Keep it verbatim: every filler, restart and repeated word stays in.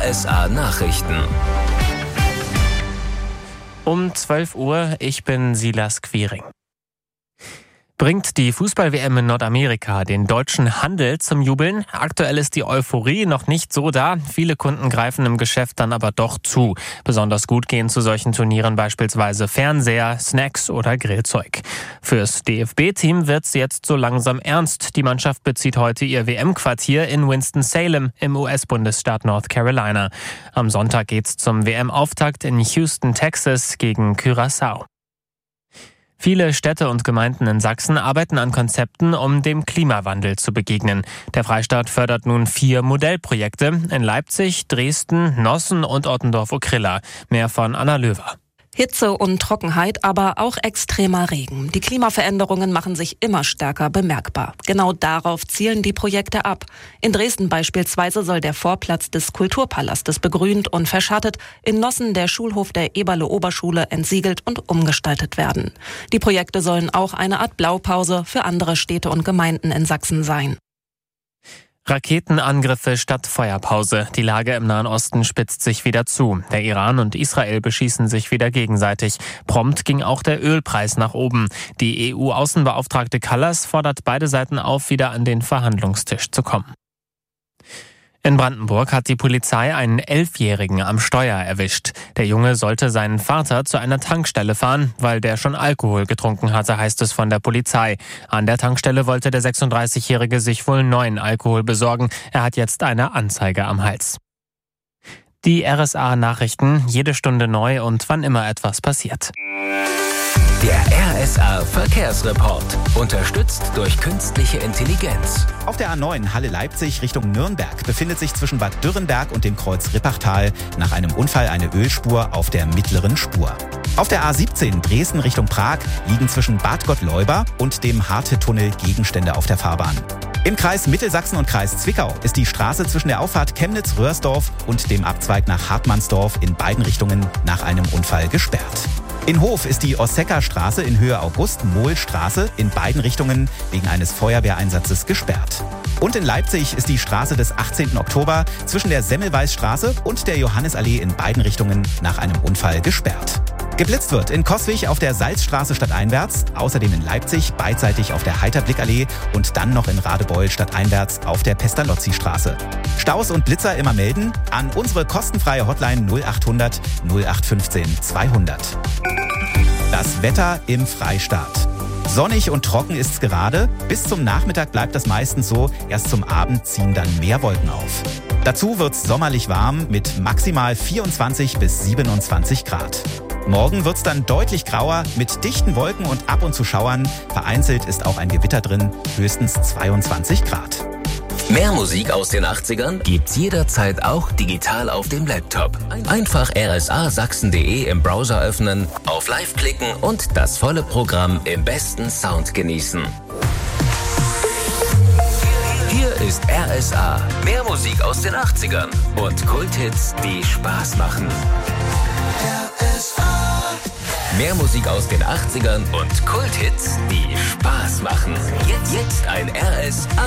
S A Nachrichten. Um zwölf Uhr, ich bin Silas Quiring. Bringt die Fußball-W M in Nordamerika den deutschen Handel zum Jubeln? Aktuell ist die Euphorie noch nicht so da. Viele Kunden greifen im Geschäft dann aber doch zu. Besonders gut gehen zu solchen Turnieren beispielsweise Fernseher, Snacks oder Grillzeug. Fürs D F B-Team wird's jetzt so langsam ernst. Die Mannschaft bezieht heute ihr W M-Quartier in Winston-Salem im U S-Bundesstaat North Carolina. Am Sonntag geht's zum W M-Auftakt in Houston, Texas gegen Curaçao. Viele Städte und Gemeinden in Sachsen arbeiten an Konzepten, um dem Klimawandel zu begegnen. Der Freistaat fördert nun vier Modellprojekte in Leipzig, Dresden, Nossen und Ottendorf-Okrilla. Mehr von Anna Löwer. Hitze und Trockenheit, aber auch extremer Regen. Die Klimaveränderungen machen sich immer stärker bemerkbar. Genau darauf zielen die Projekte ab. In Dresden beispielsweise soll der Vorplatz des Kulturpalastes begrünt und verschattet, in Nossen der Schulhof der Eberle-Oberschule entsiegelt und umgestaltet werden. Die Projekte sollen auch eine Art Blaupause für andere Städte und Gemeinden in Sachsen sein. Raketenangriffe statt Feuerpause. Die Lage im Nahen Osten spitzt sich wieder zu. Der Iran und Israel beschießen sich wieder gegenseitig. Prompt ging auch der Ölpreis nach oben. Die E U-Außenbeauftragte Kallas fordert beide Seiten auf, wieder an den Verhandlungstisch zu kommen. In Brandenburg hat die Polizei einen Elfjährigen am Steuer erwischt. Der Junge sollte seinen Vater zu einer Tankstelle fahren, weil der schon Alkohol getrunken hatte, heißt es von der Polizei. An der Tankstelle wollte der sechsunddreißigjährige sich wohl neuen Alkohol besorgen. Er hat jetzt eine Anzeige am Hals. Die R S A-Nachrichten, jede Stunde neu und wann immer etwas passiert. Der R S A-Verkehrsreport. Unterstützt durch künstliche Intelligenz. Auf der A neun Halle-Leipzig Richtung Nürnberg befindet sich zwischen Bad Dürrenberg und dem Kreuz Rippachtal nach einem Unfall eine Ölspur auf der mittleren Spur. Auf der A siebzehn Dresden Richtung Prag liegen zwischen Bad Gottleuba und dem Harte-Tunnel Gegenstände auf der Fahrbahn. Im Kreis Mittelsachsen und Kreis Zwickau ist die Straße zwischen der Auffahrt Chemnitz-Röhrsdorf und dem Abzweig nach Hartmannsdorf in beiden Richtungen nach einem Unfall gesperrt. In Hof ist die Ossecker-Straße in Höhe August-Mohl-Straße in beiden Richtungen wegen eines Feuerwehreinsatzes gesperrt. Und in Leipzig ist die Straße des achtzehnten Oktober zwischen der Semmelweis-Straße und der Johannisallee in beiden Richtungen nach einem Unfall gesperrt. Geblitzt wird in Coswig auf der Salzstraße stadteinwärts, außerdem in Leipzig beidseitig auf der Heiterblick-Allee und dann noch in Radebeul stadteinwärts auf der Pestalozzi-Straße. Staus und Blitzer immer melden an unsere kostenfreie Hotline null achthundert null acht fünfzehn zweihundert. Das Wetter im Freistaat. Sonnig und trocken ist's gerade. Bis zum Nachmittag bleibt das meistens so. Erst zum Abend ziehen dann mehr Wolken auf. Dazu wird's sommerlich warm mit maximal vierundzwanzig bis siebenundzwanzig Grad. Morgen wird's dann deutlich grauer mit dichten Wolken und ab und zu Schauern. Vereinzelt ist auch ein Gewitter drin, höchstens zweiundzwanzig Grad. Mehr Musik aus den achtzigern gibt's jederzeit auch digital auf dem Laptop. Einfach r s a sachsen punkt d e im Browser öffnen, auf Live klicken und das volle Programm im besten Sound genießen. Hier ist R S A. Mehr Musik aus den achtzigern und Kulthits, die Spaß machen. R S A. Mehr Musik aus den achtzigern und Kulthits, die Spaß machen. Jetzt, jetzt ein R S A.